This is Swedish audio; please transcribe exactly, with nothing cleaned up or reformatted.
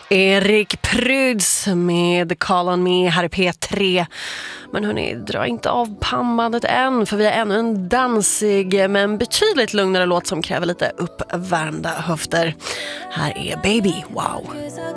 Erik Pryds med Call on Me här i P tre. Men hörni, dra inte av pannbandet än, för vi har ännu en dansig men betydligt lugnare låt som kräver lite uppvärmda höfter. Här är Baby Wow.